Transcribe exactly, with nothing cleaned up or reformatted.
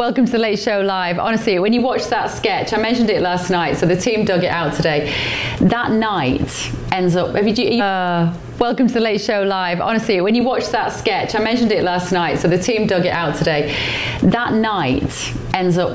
Welcome to the Late Show Live. Honestly, when you watch that sketch, I mentioned it last night, so the team dug it out today. That night ends up... Have you, uh, welcome to the Late Show Live. Honestly, when you watch that sketch, I mentioned it last night, so the team dug it out today. That night ends up